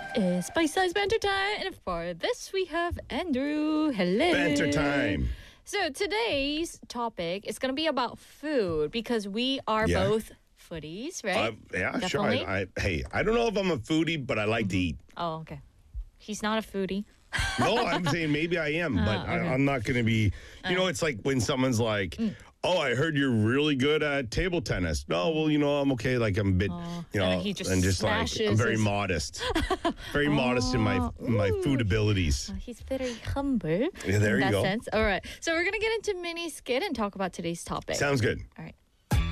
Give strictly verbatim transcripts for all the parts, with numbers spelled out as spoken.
It's Bite Size Banter Time, and for this we have Andrew. Hello. Banter time. So today's topic is going to be about food because we are Yeah. both foodies, right? Uh, yeah, Definitely. sure. I, I, hey, I don't know if I'm a foodie, but I like to eat. Oh, okay. He's not a foodie. No, I'm saying maybe I am, but Ah, okay. I, I'm not going to be. You know, it's like when someone's like, "Oh, I heard you're really good at table tennis." No, well, you know, I'm okay. Like I'm a bit, Oh, you know, and then he just and just like I'm smashes very his- modest, very modest in my Oh, my ooh. food abilities. Uh, he's very humble Yeah, there in you that go. sense. All right. So we're going to get into mini skit and talk about today's topic. Sounds good. All right.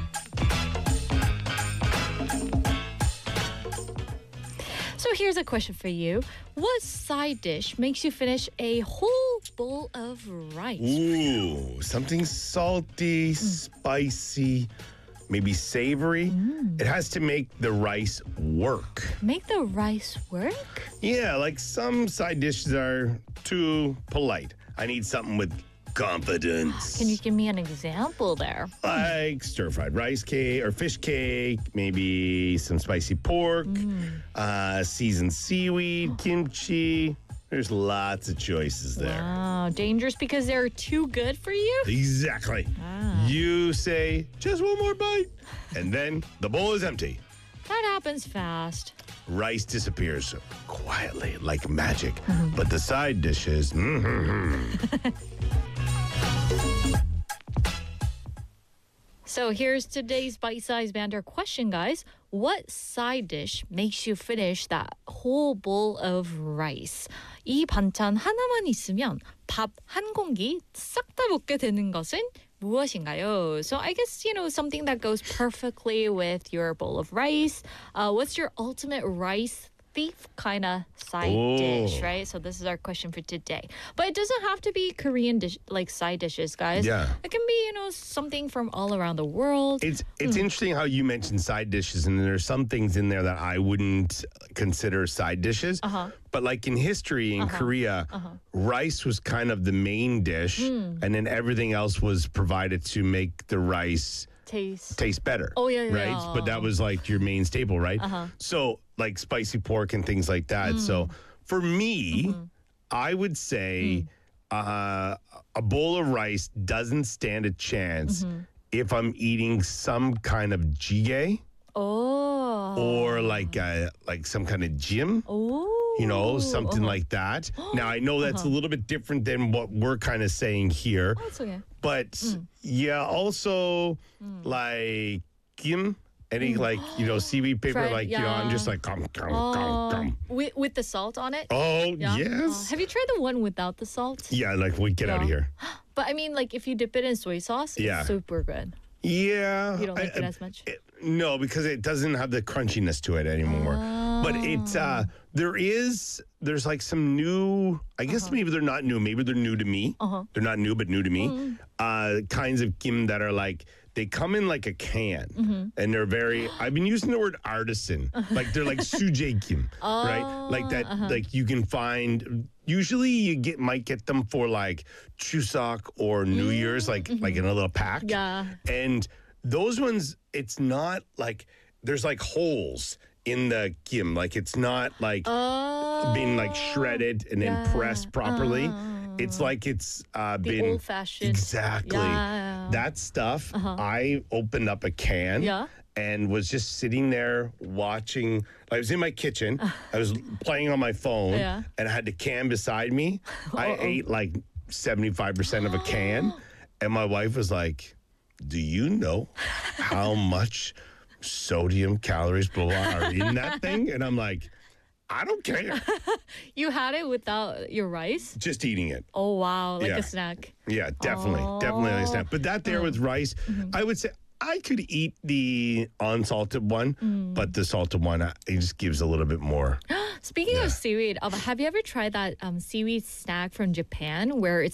So here's a question for you. What side dish makes you finish a whole bowl of rice? Ooh, something salty, spicy, maybe savory. It has to make the rice work. Make the rice work? Yeah, like some side dishes are too polite. I need something with confidence. Can you give me an example there? Like stir-fried rice cake or fish cake, maybe some spicy pork, uh, seasoned seaweed, kimchi. There's lots of choices there. Wow, dangerous because they're too good for you? Exactly. You say, just one more bite, and then the bowl is empty. That happens fast. Rice disappears quietly like magic, but the side dishes, mm-hmm. So here's today's bite-sized banter question, guys. What side dish makes you finish that whole bowl of rice? 이 반찬 하나만 있으면 밥 한 공기 싹 다 먹게 되는 것은 무엇인가요? So I guess, you know, something that goes perfectly with your bowl of rice. Uh, what's your ultimate rice thief kind of side Oh. dish, right? So this is our question for today. But it doesn't have to be Korean dish like side dishes, guys. Yeah. It can be, you know, something from all around the world. It's it's interesting how you mentioned side dishes, and there's some things in there that I wouldn't consider side dishes. Uh-huh. But like in history in Korea, rice was kind of the main dish, Hmm. and then everything else was provided to make the rice Taste. taste better. Oh, yeah, yeah, right. yeah. But that was like your main staple, right? Uh-huh. So like spicy pork and things like that. So for me, I would say uh, a bowl of rice doesn't stand a chance if I'm eating some kind of jjigae Oh. or like a, like some kind of jim. Oh. You know, something like that. Now, I know that's a little bit different than what we're kind of saying here. Oh, it's okay. But yeah, also like kim, any like, you know, seaweed paper, Fried- like, you know, I'm yeah. just like, gum, gum, Oh. gum, gum. With, with the salt on it? Oh, Yeah? Oh. yes. Have you tried the one without the salt? Yeah, like, we get out of Yeah. here. But I mean, like, if you dip it in soy sauce, Yeah. it's super good. Yeah. You don't like I- it I- as much? it- no, because it doesn't have the crunchiness to it anymore. But it's uh there is there's like some new, I guess maybe they're not new, maybe they're new to me. Uh-huh. They're not new but new to me. Uh kinds of kim that are like they come in like a can and they're very I've been using the word artisan. Like they're like suje kim, right? Like that like you can find usually you get might get them for like Chuseok or New Year's like like in a little pack. Yeah. And those ones, it's not like there's like holes in the kim. Like it's not like Oh. being like shredded and then yeah. pressed properly. It's like it's uh, The been old-fashioned. exactly Yeah. that stuff. I opened up a can. Yeah. And was just sitting there watching. I was in my kitchen. I was playing on my phone, Yeah. and I had the can beside me. I Uh-oh. ate like seventy-five percent of a can, and my wife was like, "Do you know how much sodium, calories, blah blah are in that thing?" And I'm like, "I don't care. You had it without your rice? Just eating it." Oh, wow. Like Yeah. a snack. Yeah, definitely, definitely Oh. understand. But that there with rice, I would say I could eat the unsalted one, but the salted one, uh, it just gives a little bit more. Speaking of seaweed, um, have you ever tried that um, seaweed snack from Japan where it's